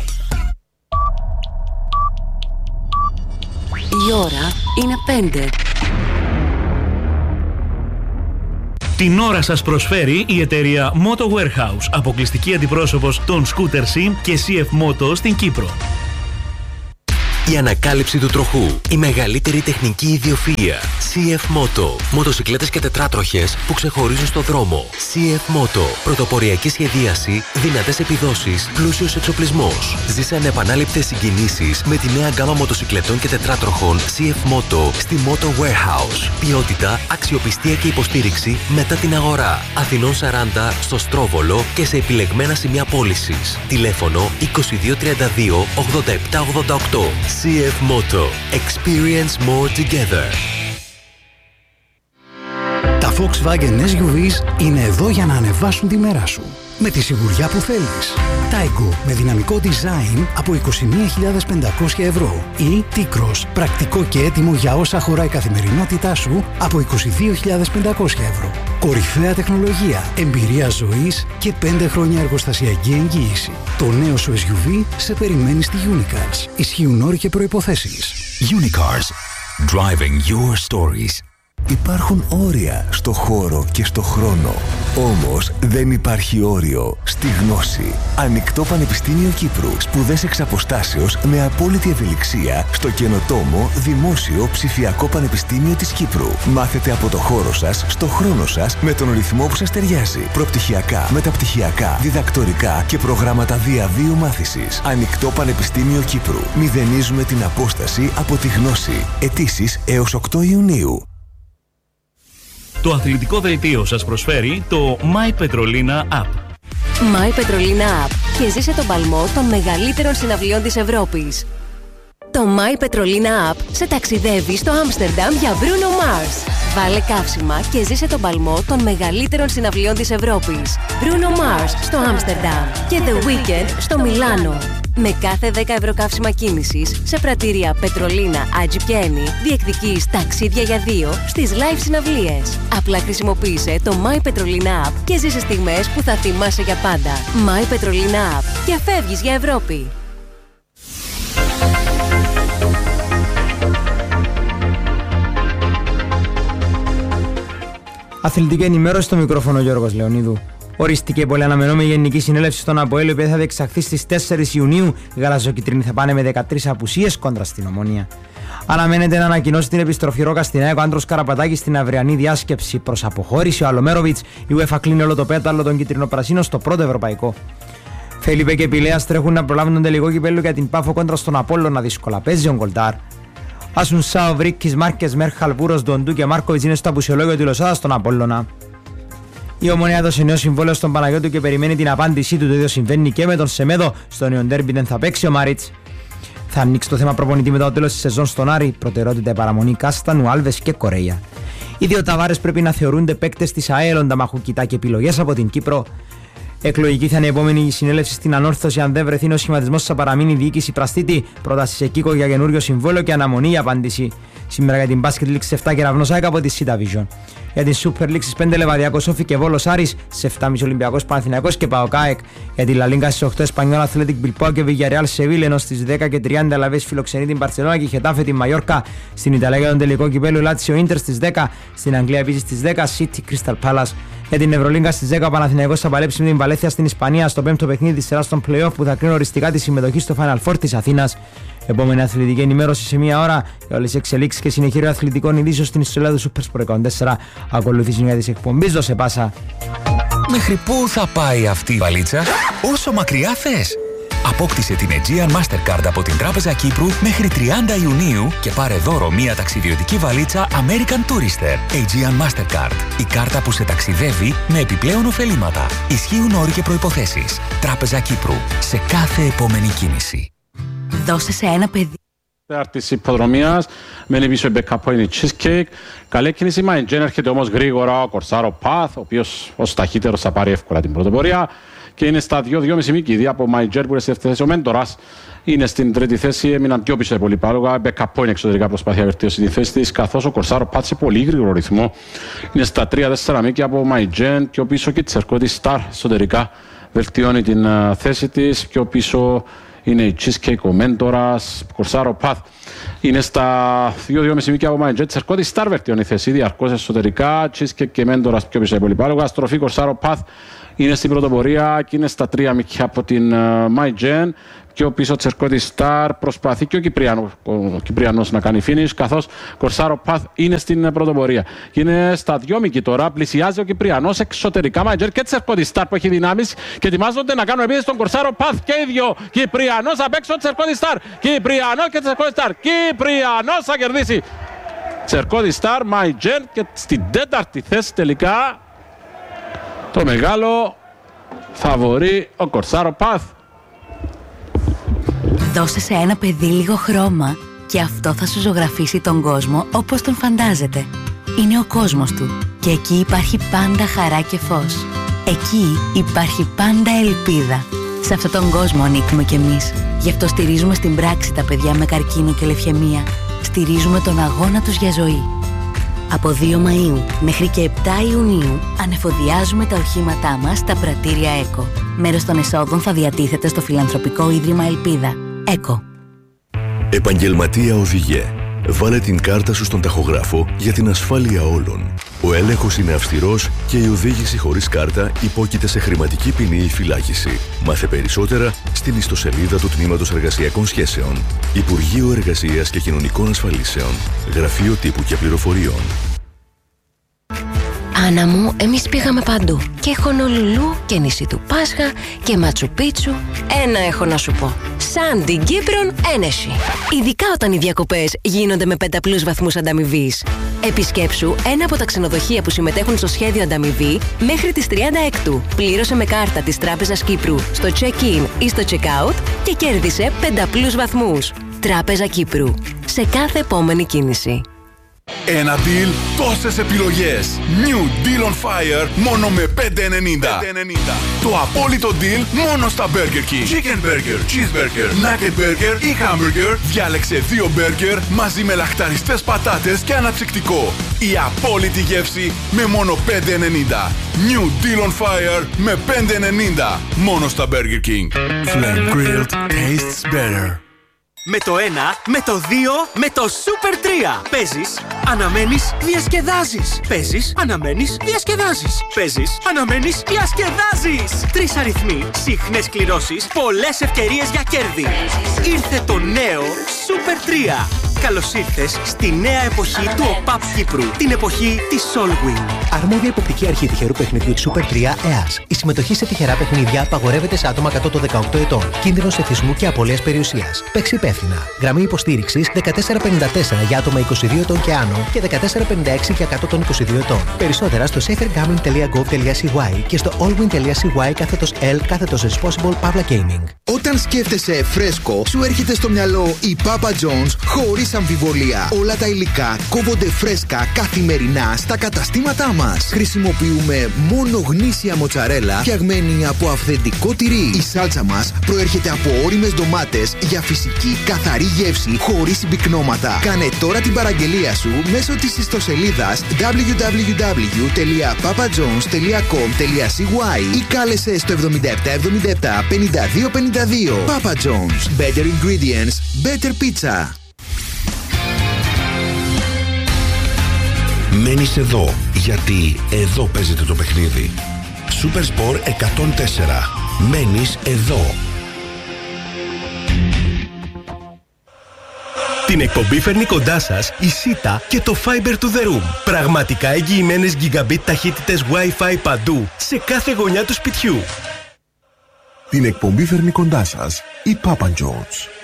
Η ώρα είναι 5. Την ώρα σας προσφέρει η εταιρεία Moto Warehouse, αποκλειστική αντιπρόσωπος των Scooter Sim και CF Moto στην Κύπρο. Η ανακάλυψη του τροχού. Η μεγαλύτερη τεχνική ιδιοφυΐα. CF Moto. Μοτοσικλέτες και τετράτροχες που ξεχωρίζουν στο δρόμο. CF Moto. Πρωτοποριακή σχεδίαση, δυνατές επιδόσεις, πλούσιος εξοπλισμός. Ζήσε ανεπανάληπτες συγκινήσεις με τη νέα γκάμα μοτοσικλετών και τετράτροχων CF Moto στη Moto Warehouse. Ποιότητα, αξιοπιστία και υποστήριξη μετά την αγορά. Αθηνών 40 στο Στρόβολο και σε επιλεγμένα σημεία πώλησης. Τηλέφωνο 2232 8788. CF Moto. Experience more together. Τα Volkswagen SUVs είναι εδώ για να ανεβάσουν τη μέρα σου. Με τη σιγουριά που θέλεις. Taigo με δυναμικό design από 21.500 ευρώ. Ή T-Cross πρακτικό και έτοιμο για όσα χωράει η καθημερινότητά σου από 22.500 ευρώ. Κορυφαία τεχνολογία, εμπειρία ζωής και 5 χρόνια εργοστασιακή εγγύηση. Το νέο σου SUV σε περιμένει στη Unicars. Ισχύουν όροι και προϋποθέσεις. Unicars. Driving your stories. Υπάρχουν όρια στο χώρο και στο χρόνο. Όμως δεν υπάρχει όριο στη γνώση. Ανοιχτό Πανεπιστήμιο Κύπρου. Σπουδές εξ αποστάσεως με απόλυτη ευελιξία στο καινοτόμο Δημόσιο Ψηφιακό Πανεπιστήμιο της Κύπρου. Μάθετε από το χώρο σας, στο χρόνο σας, με τον ρυθμό που σας ταιριάζει. Προπτυχιακά, μεταπτυχιακά, διδακτορικά και προγράμματα διαβίου μάθησης. Ανοιχτό Πανεπιστήμιο Κύπρου. Μηδενίζουμε την απόσταση από τη γνώση. Αιτήσεις έως 8 Ιουνίου. Το αθλητικό δελτίο σας προσφέρει το My Petrolina App. My Petrolina App και ζήσε τον παλμό των μεγαλύτερων συναυλιών της Ευρώπης. Το My Petrolina App σε ταξιδεύει στο Άμστερνταμ για Bruno Mars. Βάλε καύσιμα και ζήσε τον παλμό των μεγαλύτερων συναυλιών της Ευρώπης. Bruno Mars στο Άμστερνταμ και The Weeknd στο Μιλάνο. Με κάθε 10 ευρώ καύσιμα κίνησης σε πρατήρια Πετρολίνα, Άτζι και Ένι διεκδικείς ταξίδια για 2 στις live συναυλίες. Απλά χρησιμοποίησε το My Petrolina App και ζήσε στιγμές που θα θυμάσαι για πάντα. My Petrolina App και φεύγεις για Ευρώπη. Αθλητική ενημέρωση στο μικρόφωνο Γιώργος Λεωνίδου. Ορίστηκε η πολυαναμενόμενη Γενική Συνέλευση στον ΑΠΟΕΛ, η οποία θα διεξαχθεί στις 4 Ιουνίου. Οι γαλαζοκίτρινοι θα πάνε με 13 απουσίες κόντρα στην Ομόνοια. Αναμένεται να ανακοινώσει την επιστροφή Ρόκα στην ΑΕΚ ο Άντρος Καραπατάκης στην αυριανή διάσκεψη προς αποχώρηση. Ο Αλομέροβιτς, η UEFA κλείνει όλο το πέταλο των κυτρινοπρασίνων στο πρώτο ευρωπαϊκό. Φελίπε και Πηλέας τρέχουν να προλάβουν τον τελικό κυπέλλου για την Πάφο κόντρα στον Απόλλωνα. Δύσκολα παίζει ο Γκολτάρ. Άσουν Σάο, Βρίκης, Μάρκες, Μέρχαλ, Βούρος, Ντοντού και Μάρκοβιτς είναι στο απουσιολόγιο του Λοσάδα στον Απόλλωνα. Η Ομονία έδωσε νέο συμβόλαιο στον Παναγιώτου και περιμένει την απάντησή του. Το ίδιο συμβαίνει και με τον Σεμέδο. Στο νέο ντέρμπι δεν θα παίξει ο Μάριτς. Θα ανοίξει το θέμα προπονητή μετά το τέλος της σεζόν στον Άρη. Προτεραιότητα η παραμονή Κάστανου, Άλβες και Κορέια. Οι δύο Ταβάρες πρέπει να θεωρούνται παίκτες της ΑΕΛ. Ονταμαχού κοιτά και επιλογές από την Κύπρο. Εκλογική θα είναι η επόμενη συνέλευση στην Ανόρθωση. Αν δεν βρεθεί ο σχηματισμός, θα παραμείνει η διοίκηση Πραστίτη. Πρόταση σε Κίκο για καινούριο συμβόλαιο και αναμονή η απάντηση. Σήμερα για την μπάσκετ League σε 7 Κεραυνός ΑΕΚ από τη Sita Vision. Για την Super League στις 5 Λεβαδιακός Όφη και Βόλος Άρης, σε 7,5 Ολυμπιακός Παναθηναϊκός και ΠΑΟΚ ΑΕΚ. Για την La Liga στις 8 Εσπανιόλ Αθλέτικ Μπιλμπάο και Villarreal Σεβίλ, ενώ στις 10:30 Λαβές φιλοξενεί την Μπαρσελόνα και Χετάφε την Μαγιόρκα. Στην Ιταλία για τον τελικό κυπέλλου Λάτσιο Ίντερ στις 10, στην Αγγλία επίσης στις 10 City Crystal Palace. Για την Ευρωλίγκα στις 10 ο Παναθηναϊκός θα παλέψει με την Βαλένθια στην Ισπανία στο 5ο παιχνίδι της σειράς των play-off που θα κρίνει οριστικά τη συμμετοχή στο Final Four της Αθήνας. Επόμενη αθλητική ενημέρωση σε μία ώρα για όλες τις εξελίξεις και συνεχείριο αθλητικών ειδήσεων στην ιστοσελίδα του Super Sport 104. Ακολουθεί για τις εκπομπές. Δώσε πάσα. Μέχρι πού θα πάει αυτή η βαλίτσα? Όσο μακριά θες. Απόκτησε την Aegean Mastercard από την Τράπεζα Κύπρου μέχρι 30 Ιουνίου και πάρε δώρο μία ταξιδιωτική βαλίτσα American Tourister. Aegean Mastercard. Η κάρτα που σε ταξιδεύει με επιπλέον ωφελήματα. Ισχύουν όροι και προϋποθέσεις. Τράπεζα Κύπρου. Σε κάθε επόμενη κίνηση. Δώσε σε ένα παιδί. Της υποδρομίας, μένει πίσω η Μπέκα που είναι η Cheesecake. Καλή κίνηση η Μάιντζεν, έρχεται όμως γρήγορα ο Κορσάρο Παθ, ο οποίος ως ταχύτερος θα πάρει εύκολα την πρωτοπορία και είναι στα 2,5 μήκηδη από Μάιντζεν που είναι στη δεύτερη θέση. Ο Μέντορας είναι στην τρίτη θέση, έμειναν πιο πίσω πολύ παρόλα. Η Μπέκα που είναι εξωτερικά προσπάθεια να βελτιώσει τη θέση της, καθώς ο Κορσάρο Παθ σε πολύ γρήγορο ρυθμό είναι στα 3-4 μήκη από Μάιντζεν. Πιο πίσω και Τσερκώτη Σταρ εσωτερικά βελτιώνει την θέση της. Πιο πίσω είναι η Cheesecake, ο Μέντορας, Κορσάρο Παθ είναι στα 2,5 μήκη από Μάιντζεν. Τσερκώτη Σταρ βελτιώνει η θέση διαρκώς εσωτερικά. Cheesecake και Μέντορας πιο πίσω από υπόλοιπα. Στροφή Κορσάρο Παθ είναι στην πρωτοπορία και είναι στα 3 μήκη από την Μάιντζεν. Πιο πίσω Τσερκώτη Σταρ προσπαθεί και ο Κυπριανός να κάνει finish, καθώς Κορσάρο Παθ είναι στην πρωτοπορία. Και είναι στα 2 μήκη τώρα, πλησιάζει ο Κυπριανός εξωτερικά Μάιντζεν και Τσερκώτη Σταρ που έχει δυνάμεις και ετοιμάζονται να κάνουν επίθεση στον Κορσάρο Παθ και οι δυο. Κυπριανός απ' έξω Τσερκώτη Σταρ. Κυπριανός και Τσερκώτη Σταρ. Κυπριανός θα κερδίσει. Τσερκώτη Σταρ, Μάιντζεν και στην τέταρτη θέση τελικά το μεγάλο φαβορί ο Κορσάρο Παθ. Δώσε σε ένα παιδί λίγο χρώμα και αυτό θα σου ζωγραφίσει τον κόσμο όπως τον φαντάζεται. Είναι ο κόσμος του και εκεί υπάρχει πάντα χαρά και φως. Εκεί υπάρχει πάντα ελπίδα. Σε αυτόν τον κόσμο ανήκουμε κι εμείς. Γι' αυτό στηρίζουμε στην πράξη τα παιδιά με καρκίνο και λευκαιμία. Στηρίζουμε τον αγώνα τους για ζωή. Από 2 Μαΐου μέχρι και 7 Ιουνίου ανεφοδιάζουμε τα οχήματά μας στα πρατήρια ΕΚΟ. Μέρος των εσόδων θα διατίθεται στο Φιλανθρωπικό Ίδρυμα Ελπίδα. ΕΚΟ. Επαγγελματία οδηγέ. Βάλε την κάρτα σου στον ταχογράφο για την ασφάλεια όλων. Ο έλεγχος είναι αυστηρός και η οδήγηση χωρίς κάρτα υπόκειται σε χρηματική ποινή ή φυλάκιση. Μάθε περισσότερα στην ιστοσελίδα του Τμήματος Εργασιακών Σχέσεων. Υπουργείο Εργασίας και Κοινωνικών Ασφαλίσεων. Γραφείο Τύπου και Πληροφοριών. Άννα μου, εμείς πήγαμε παντού. Και Χονολουλού και νησί του Πάσχα και Ματσουπίτσου. Ένα έχω να σου πω. Σαν την Κύπρον Ένεση. Ειδικά όταν οι διακοπές γίνονται με 5+ βαθμούς ανταμοιβής. Επισκέψου ένα από τα ξενοδοχεία που συμμετέχουν στο σχέδιο ανταμοιβή μέχρι τις 36. Πλήρωσε με κάρτα της Τράπεζας Κύπρου στο check-in ή στο check-out και κέρδισε 5+ βαθμούς. Τράπεζα Κύπρου. Σε κάθε επόμενη κίνηση. Ένα deal, τόσες επιλογές. New Deal on Fire, μόνο με 5,90. Το απόλυτο deal μόνο στα Burger King. Chicken Burger, Cheeseburger, Nugget Burger ή Hamburger. Διάλεξε 2 burger μαζί με λαχταριστές πατάτες και αναψυκτικό. Η απόλυτη γεύση με μόνο 5,90. New Deal on Fire με 5,90. Μόνο στα Burger King. Flame grilled tastes better. Με το 1, με το 2, με το Super 3. Παίζεις, αναμένεις, διασκεδάζεις. Παίζεις, αναμένεις, διασκεδάζεις. Παίζεις, αναμένεις, διασκεδάζεις. 3 αριθμοί, συχνές κληρώσεις, πολλές ευκαιρίες για κέρδη. Ήρθε το νέο Super 3. Καλώς ήρθες στη νέα εποχή του ΟΠΑΠ Κύπρου. Την εποχή της Solwing. Αρμόδια υποπτική αρχή τυχερού παιχνιδιού της Super 3 ΕΑΣ. Η συμμετοχή σε τυχερά παιχνίδια απαγορεύεται σε άτομα κάτω των 18 ετών. Κίνδυνος εθισμού και απώλειας περιουσίας. Παίξει υπεύθυνα. Γραμμή υποστήριξης 1454 για άτομα 22 ετών και άνω και 1456 για κάτω των 22 ετών. Περισσότερα στο safergambling.gov.cy και στο allwin.cy/L/responsible Pavla Gaming. Όταν σκέφτεσαι φρέσκο, σου έρχεται στο μυαλό η Papa John's χωρίς αμφιβολία. Όλα τα υλικά κόβονται φρέσκα καθημερινά στα καταστήματά μας. Χρησιμοποιούμε μόνο γνήσια μοτσαρέλα φτιαγμένη από αυθεντικό τυρί. Η σάλτσα μας προέρχεται από ώριμες ντομάτες για φυσική καθαρή γεύση χωρίς συμπυκνώματα. Κάνε τώρα την παραγγελία σου μέσω της ιστοσελίδας www.papajohns.com.cy ή κάλεσε στο 7777 5252. Papa John's. Better ingredients, better pizza. Μένεις εδώ, γιατί εδώ παίζεται το παιχνίδι. Supersport 104. Μένεις εδώ. Την εκπομπή φέρνει κοντά σας η Sita και το Fiber to the Room. Πραγματικά εγγυημένες gigabit ταχύτητες Wi-Fi παντού, σε κάθε γωνιά του σπιτιού. Την εκπομπή φέρνει κοντά σας η Papa John's.